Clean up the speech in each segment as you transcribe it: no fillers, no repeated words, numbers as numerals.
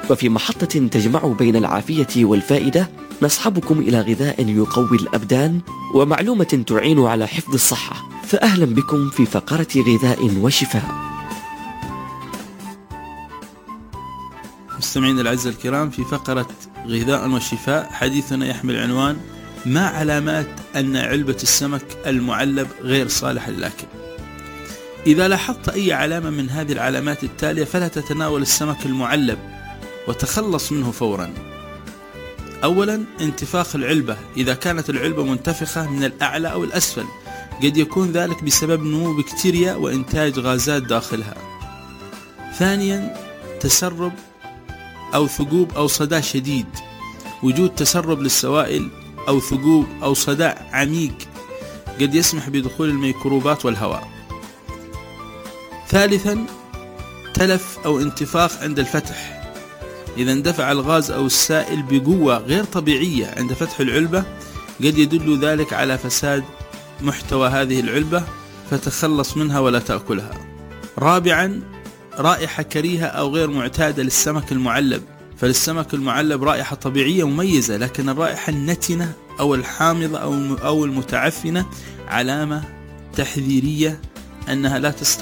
وفي محطة تجمع بين العافية والفائدة نصحبكم إلى غذاء يقوي الأبدان ومعلومة تعين على حفظ الصحة، فأهلا بكم في فقرة غذاء وشفاء. مستمعين الأعزاء الكرام، في فقرة غذاء وشفاء حديثنا يحمل عنوان: ما علامات أن علبة السمك المعلب غير صالحة للأكل؟ إذا لاحظت أي علامة من هذه العلامات التالية فلا تتناول السمك المعلب وتخلص منه فورا. أولا، انتفاخ العلبة. إذا كانت العلبة منتفخة من الأعلى أو الأسفل قد يكون ذلك بسبب نمو بكتيريا وإنتاج غازات داخلها. ثانيا، تسرب أو ثقوب أو صداع شديد. وجود تسرب للسوائل أو ثقوب أو صداع عميق قد يسمح بدخول الميكروبات والهواء. ثالثا، تلف أو انتفاخ عند الفتح. إذا اندفع الغاز أو السائل بقوة غير طبيعية عند فتح العلبة قد يدل ذلك على فساد محتوى هذه العلبة، فتخلص منها ولا تأكلها. رابعا، رائحة كريهة أو غير معتادة للسمك المعلب. فللسمك المعلب رائحة طبيعية مميزة، لكن الرائحة النتنة أو الحامضة أو المتعفنة علامة تحذيرية أنها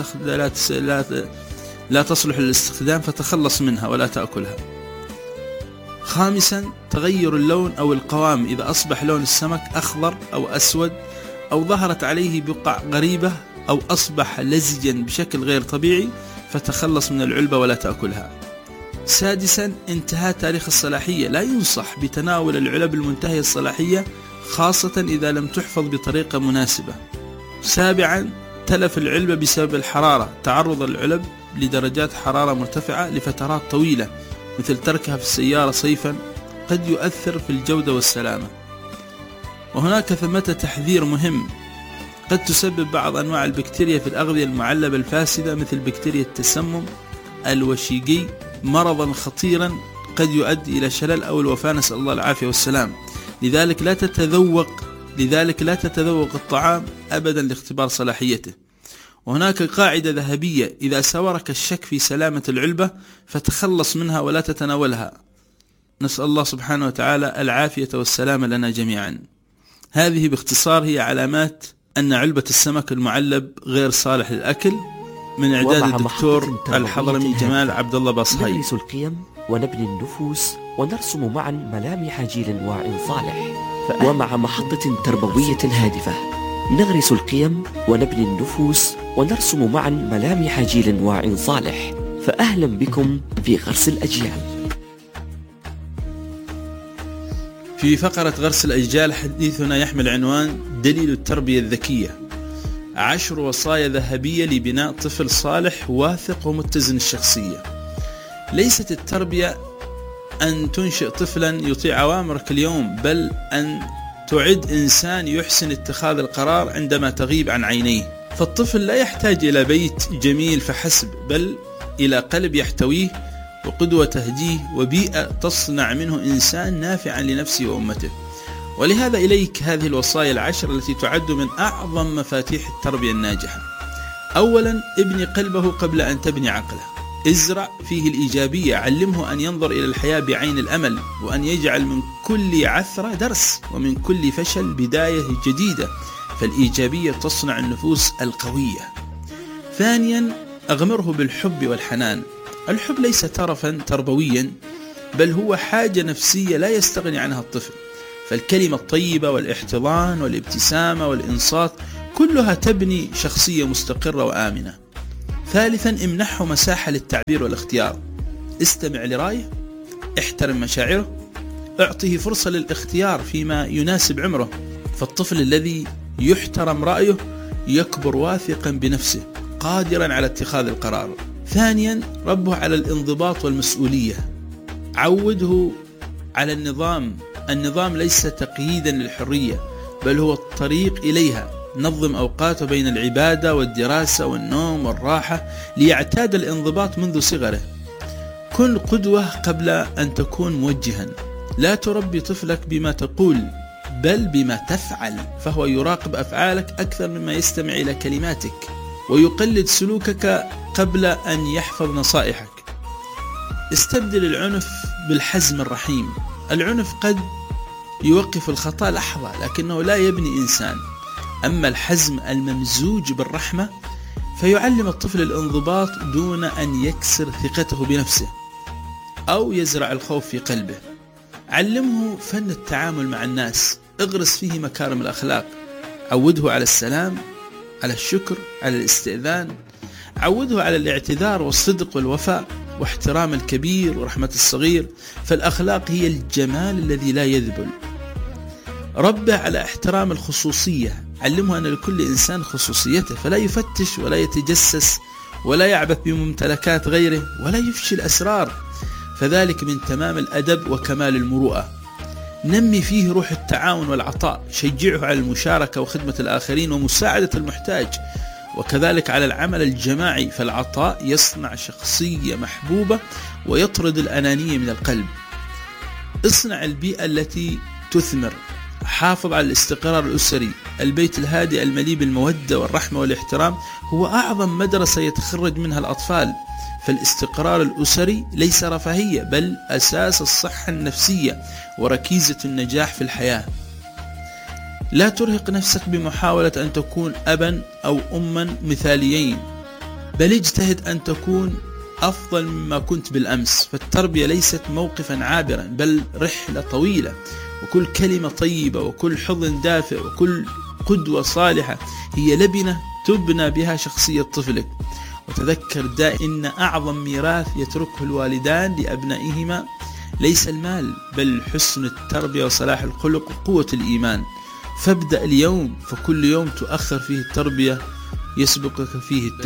لا تصلح للاستخدام، فتخلص منها ولا تأكلها. خامسا، تغير اللون أو القوام. إذا أصبح لون السمك أخضر أو أسود أو ظهرت عليه بقع غريبة أو أصبح لزجا بشكل غير طبيعي فتخلص من العلبة ولا تأكلها. سادسا، انتهاء تاريخ الصلاحية. لا ينصح بتناول العلب المنتهية الصلاحية، خاصة إذا لم تحفظ بطريقة مناسبة. سابعا، تلف العلبة بسبب الحرارة. تعرض العلب لدرجات حرارة مرتفعة لفترات طويلة مثل تركها في السيارة صيفا قد يؤثر في الجودة والسلامة. وهناك ثمة تحذير مهم: قد تسبب بعض أنواع البكتيريا في الأغذية المعلبة الفاسدة مثل بكتيريا التسمم الوشيجي مرضا خطيرا قد يؤدي إلى شلل أو الوفاة، نسأل الله العافية والسلام. لذلك لا تتذوق الطعام أبدا لاختبار صلاحيته. وهناك قاعدة ذهبية: إذا سورك الشك في سلامة العلبة فتخلص منها ولا تتناولها. نسأل الله سبحانه وتعالى العافية والسلامة لنا جميعا. هذه باختصار هي علامات أن علبة السمك المعلب غير صالح للأكل، من إعداد الدكتور الحضرمي جمال عبد الله باصهي. ندرس القيم ونبني النفوس ونرسم معا ملامح جيل واع صالح. ومع محطة تربوية هادفة نغرس القيم ونبني النفوس ونرسم معا ملامح جيل واع صالح. فأهلا بكم في غرس الأجيال. في فقرة غرس الأجيال حديثنا يحمل عنوان: دليل التربية الذكية، 10 وصايا ذهبية لبناء طفل صالح واثق ومتزن الشخصية. ليست التربية أن تنشئ طفلا يطيع أوامرك اليوم، بل أن تعد إنسان يحسن اتخاذ القرار عندما تغيب عن عينيه. فالطفل لا يحتاج إلى بيت جميل فحسب، بل إلى قلب يحتويه وقدوة تهديه وبيئة تصنع منه إنسان نافعا لنفسه وأمته. ولهذا إليك هذه الوصايا 10 التي تعد من أعظم مفاتيح التربية الناجحة. أولا، ابني قلبه قبل أن تبني عقله. ازرع فيه الإيجابية، علمه أن ينظر إلى الحياة بعين الأمل، وأن يجعل من كل عثرة درس ومن كل فشل بداية جديدة، فالإيجابية تصنع النفوس القوية. ثانيا، أغمره بالحب والحنان. الحب ليس ترفا تربويا، بل هو حاجة نفسية لا يستغني عنها الطفل. فالكلمة الطيبة والاحتضان والابتسامة والإنصات كلها تبني شخصية مستقرة وآمنة. ثالثا، امنحه مساحة للتعبير والاختيار. استمع لرأيه، احترم مشاعره، اعطه فرصة للاختيار فيما يناسب عمره. فالطفل الذي يحترم رأيه يكبر واثقا بنفسه قادرا على اتخاذ القرار. ثانيا، ربه على الانضباط والمسؤولية. عوده على النظام ليس تقييدا للحرية، بل هو الطريق إليها. نظم أوقاته بين العبادة والدراسة والنوم والراحة ليعتاد الانضباط منذ صغره. كن قدوة قبل أن تكون موجها. لا تربي طفلك بما تقول بل بما تفعل، فهو يراقب أفعالك أكثر مما يستمع إلى كلماتك، ويقلد سلوكك قبل أن يحفظ نصائحك. استبدل العنف بالحزم الرحيم. العنف قد يوقف الخطأ لحظة لكنه لا يبني إنسان، أما الحزم الممزوج بالرحمة فيعلم الطفل الانضباط دون أن يكسر ثقته بنفسه أو يزرع الخوف في قلبه. علمه فن التعامل مع الناس، اغرس فيه مكارم الأخلاق، عوده على السلام، على الشكر، على الاستئذان، عوده على الاعتذار والصدق والوفاء واحترام الكبير ورحمة الصغير، فالأخلاق هي الجمال الذي لا يذبل. ربه على احترام الخصوصية، علمه أن لكل إنسان خصوصيته، فلا يفتش ولا يتجسس ولا يعبث بممتلكات غيره ولا يفشي الأسرار، فذلك من تمام الأدب وكمال المروءة. نمي فيه روح التعاون والعطاء، شجعه على المشاركة وخدمة الآخرين ومساعدة المحتاج، وكذلك على العمل الجماعي، فالعطاء يصنع شخصية محبوبة ويطرد الأنانية من القلب. اصنع البيئة التي تثمر، حافظ على الاستقرار الأسري. البيت الهادئ المليء بالمودة والرحمة والاحترام هو أعظم مدرسة يتخرج منها الأطفال، فالاستقرار الأسري ليس رفاهية بل أساس الصحة النفسية وركيزة النجاح في الحياة. لا ترهق نفسك بمحاولة أن تكون أبا أو أما مثاليين، بل اجتهد أن تكون أفضل مما كنت بالأمس، فالتربية ليست موقفا عابرا بل رحلة طويلة، وكل كلمة طيبة وكل حضن دافئ وكل قدوة صالحة هي لبنة تبنى بها شخصية طفلك. وتذكر دائما أن أعظم ميراث يتركه الوالدان لأبنائهما ليس المال بل حسن التربية وصلاح الخلق وقوة الإيمان. فابدأ اليوم، فكل يوم تؤخر فيه التربية يسبقك فيه التأديب.